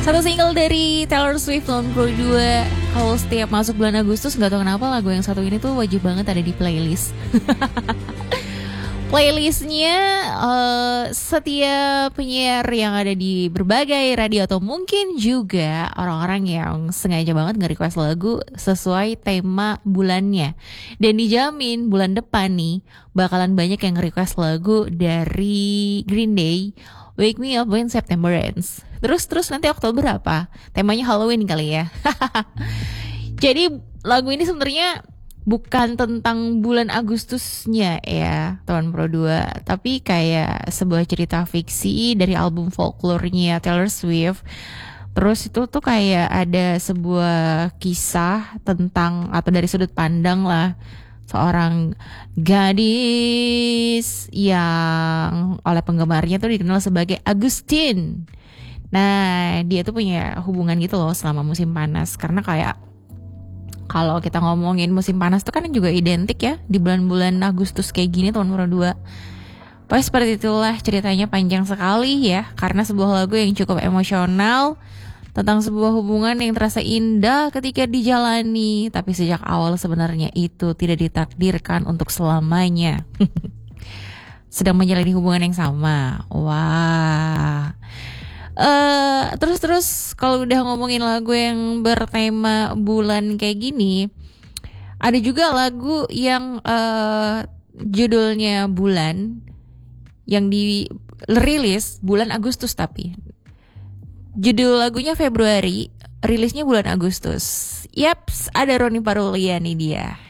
Satu single dari Taylor Swift tahun 2022. Kalau setiap masuk bulan Agustus, gak tahu kenapa lagu yang satu ini tuh wajib banget ada di playlist. Playlistnya setiap penyiar yang ada di berbagai radio atau mungkin juga orang-orang yang sengaja banget nge-request lagu sesuai tema bulannya. Dan dijamin bulan depan nih bakalan banyak yang nge-request lagu dari Green Day, Wake Me Up When September Ends. Terus nanti Oktober apa? Temanya Halloween kali ya. Jadi lagu ini sebenarnya bukan tentang bulan Agustusnya ya, tahun Pro 2, tapi kayak sebuah cerita fiksi dari album folklore-nya Taylor Swift. Terus itu tuh kayak ada sebuah kisah tentang, atau dari sudut pandang lah, seorang gadis yang oleh penggemarnya tuh dikenal sebagai Agustin. Nah, dia tuh punya hubungan gitu loh selama musim panas. Karena kayak kalau kita ngomongin musim panas tuh kan juga identik ya di bulan-bulan Agustus kayak gini tahun 2022. Pokoknya seperti itulah, ceritanya panjang sekali ya, karena sebuah lagu yang cukup emosional tentang sebuah hubungan yang terasa indah ketika dijalani, tapi sejak awal sebenarnya itu tidak ditakdirkan untuk selamanya. Sedang menjalani hubungan yang sama. Wah. Terus kalau udah ngomongin lagu yang bertema bulan kayak gini, ada juga lagu yang judulnya bulan, yang dirilis bulan Agustus, tapi judul lagunya Februari, rilisnya bulan Agustus. Yaps, ada Ronnie Parulia nih dia.